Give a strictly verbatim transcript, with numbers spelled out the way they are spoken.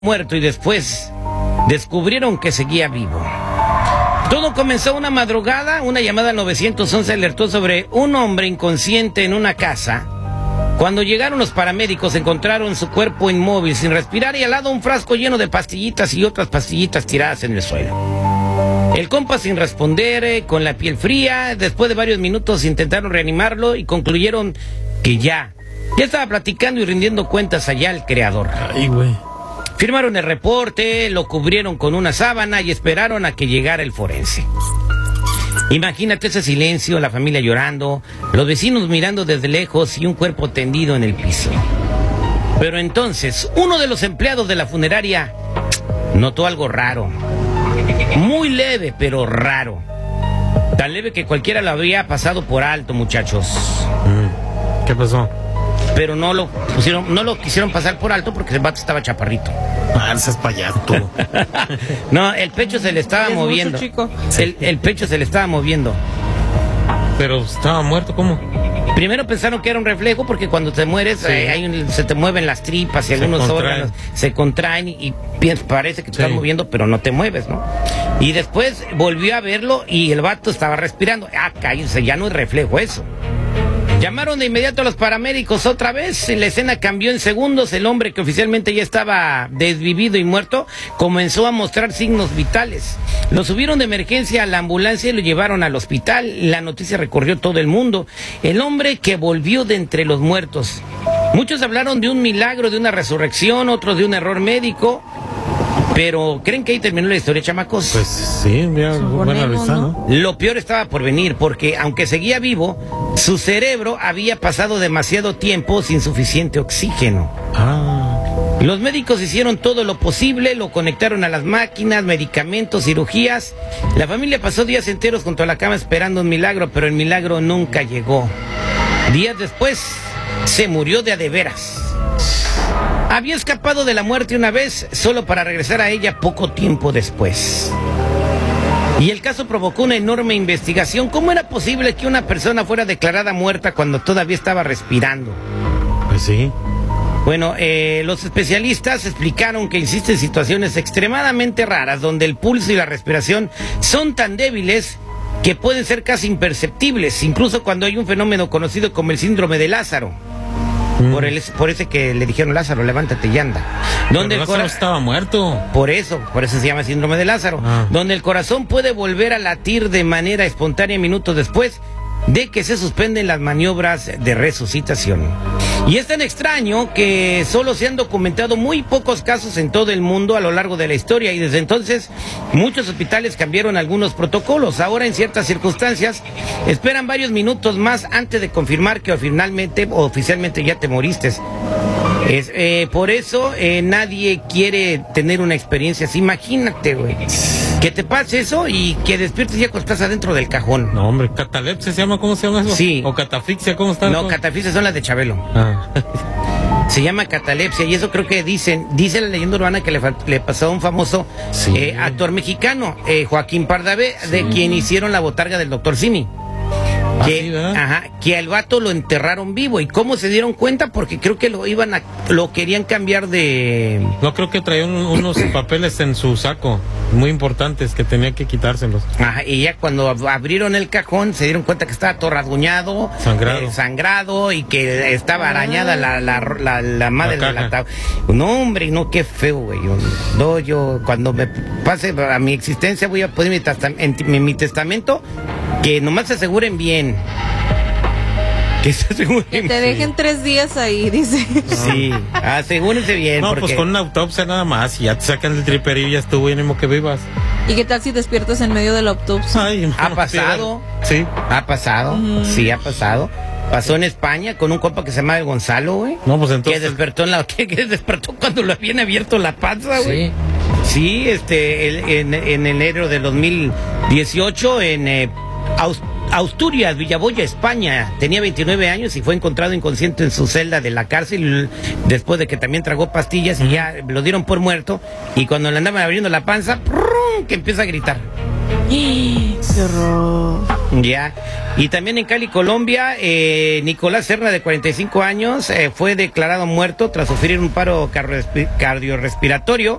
muerto y después descubrieron que seguía vivo. Todo comenzó una madrugada. Una llamada al nueve once alertó sobre un hombre inconsciente en una casa. Cuando llegaron los paramédicos encontraron su cuerpo inmóvil, sin respirar, y al lado un frasco lleno de pastillitas y otras pastillitas tiradas en el suelo. El compa sin responder, eh, con la piel fría. Después de varios minutos intentaron reanimarlo y concluyeron que ya, ya estaba platicando y rindiendo cuentas allá al creador. Ay, güey. Firmaron el reporte, lo cubrieron con una sábana y esperaron a que llegara el forense. Imagínate ese silencio, la familia llorando, los vecinos mirando desde lejos y un cuerpo tendido en el piso. Pero entonces, uno de los empleados de la funeraria notó algo raro. Muy leve, pero raro. Tan leve que cualquiera lo habría pasado por alto, muchachos. ¿Qué pasó? Pero no lo pusieron, no lo quisieron pasar por alto porque el vato estaba chaparrito. Ah, esas payato. No, el pecho se le estaba es moviendo. mucho, chico. El, el pecho se le estaba moviendo. Pero estaba muerto, ¿cómo? Primero pensaron que era un reflejo porque cuando te mueres, Sí. eh, hay un- se te mueven las tripas y Se algunos contraen. órganos se contraen y, y piensas, parece que te Sí. estás moviendo, pero no te mueves, ¿no? Y después volvió a verlo y el vato estaba respirando. Ah, cállese, ya no es reflejo eso. Llamaron de inmediato a los paramédicos otra vez. La escena cambió en segundos. El hombre, que oficialmente ya estaba desvivido y muerto, comenzó a mostrar signos vitales. Lo subieron de emergencia a la ambulancia y lo llevaron al hospital. La noticia recorrió todo el mundo. El hombre que volvió de entre los muertos. Muchos hablaron de un milagro, de una resurrección, otros de un error médico. Pero, ¿creen que ahí terminó la historia, chamacos? Pues sí, ya, buena Suponemos, risa, ¿no? ¿no? Lo peor estaba por venir, porque aunque seguía vivo, su cerebro había pasado demasiado tiempo sin suficiente oxígeno. Ah, Los médicos hicieron todo lo posible, lo conectaron a las máquinas, medicamentos, cirugías. La familia pasó días enteros junto a la cama esperando un milagro, pero el milagro nunca llegó. Días después, se murió de a de veras. Había escapado de la muerte una vez, solo para regresar a ella poco tiempo después. Y el caso provocó una enorme investigación. ¿Cómo era posible que una persona fuera declarada muerta cuando todavía estaba respirando? pues sí. Bueno, eh, los especialistas explicaron que existen situaciones extremadamente raras donde el pulso y la respiración son tan débiles que pueden ser casi imperceptibles, incluso cuando hay un fenómeno conocido como el síndrome de Lázaro. Por, el, por ese que le dijeron, Lázaro, levántate y anda. Donde Pero el Lázaro cora- estaba muerto. Por eso, por eso se llama síndrome de Lázaro. Ah. Donde el corazón puede volver a latir de manera espontánea minutos después de que se suspenden las maniobras de resucitación. Y es tan extraño que solo se han documentado muy pocos casos en todo el mundo a lo largo de la historia, y desde entonces muchos hospitales cambiaron algunos protocolos. Ahora, en ciertas circunstancias, esperan varios minutos más antes de confirmar que finalmente o oficialmente ya te moriste. Es, eh, por eso eh, nadie quiere tener una experiencia así. Imagínate, güey, que te pase eso y que despiertes ya cuando estás adentro del cajón. No, hombre, catalepsia se llama, ¿cómo se llama eso? Sí. O catafixia, ¿cómo está? No, catafixia son las de Chabelo. Ah. Se llama catalepsia, y eso creo que dicen, dice la leyenda urbana que le, fa- le pasó a un famoso Sí. eh, actor mexicano, eh, Joaquín Pardavé, de quien hicieron la botarga del doctor Simi. Ah, Que, sí, ¿verdad? ajá, que al vato lo enterraron vivo. ¿Y cómo se dieron cuenta? Porque creo que lo iban a, lo querían cambiar de... No, creo que traía un- unos papeles en su saco muy importantes que tenía que quitárselos. Ajá, y ya cuando ab- abrieron el cajón se dieron cuenta que estaba todo rasguñado, Sangrado. eh, sangrado, y que estaba arañada la, la, la, la madre La de la caja. tabla. No, hombre, no, qué feo, güey. Yo, no, yo cuando me pase a mi existencia voy a poner mi, testam- en, mi, mi testamento que nomás se aseguren bien. Que se aseguren Que te bien. dejen tres días ahí, dice. Sí, asegúrense bien. No, porque... pues con una autopsia nada más y ya te sacan el triperío y ya estuvo y animo que vivas. ¿Y qué tal si despiertas en medio de la autopsia? Ay, ¿Ha no, pasado? Sí. Ha pasado, sí, ha pasado. Pasó en España con un compa que se llama el Gonzalo, güey. No, pues Que entonces. despertó en la que, que despertó cuando lo habían abierto la panza, güey. Sí. Sí, este, el- en, en enero de dos mil dieciocho en eh, Aus- Asturias, Villaboya, España. Tenía veintinueve años y fue encontrado inconsciente en su celda de la cárcel después de que también tragó pastillas y ya lo dieron por muerto. Y cuando le andaban abriendo la panza, ¡prum!, que empieza a gritar. ¡Qué horror! Ya. Y también en Cali, Colombia, eh, Nicolás Serna, de cuarenta y cinco años, eh, fue declarado muerto tras sufrir un paro cardiorrespiratorio